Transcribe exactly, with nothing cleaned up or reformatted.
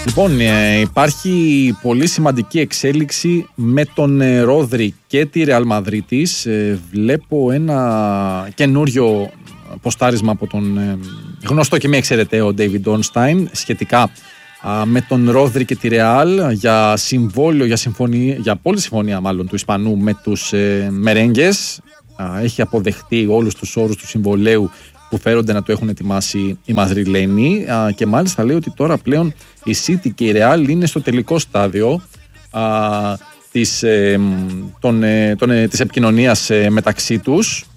Λοιπόν, ε, υπάρχει πολύ σημαντική εξέλιξη με τον ε, Ρόδρυ και τη Ρεάλ Μαδρίτης. Ε, βλέπω ένα καινούριο ποστάρισμα από τον ε, γνωστό και μη εξαιρεταίο David Ornstein σχετικά α, με τον Ρόδρυ και τη Ρεάλ για συμβόλαιο, για, συμφωνία, για πόλη συμφωνία μάλλον του Ισπανού με τους ε, μερέγγες. Α, έχει αποδεχτεί όλους τους όρους του συμβολαίου που φέρονται να το έχουν ετοιμάσει οι Μαδριλένοι, α, και μάλιστα λέει ότι τώρα πλέον η City και η Real είναι στο τελικό στάδιο α, της, ε, των, ε, των, ε, της επικοινωνίας ε, μεταξύ τους,